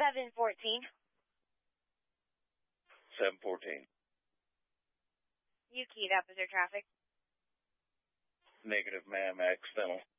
714. 714. You keyed up. Is there traffic? Negative, ma'am. Accidental.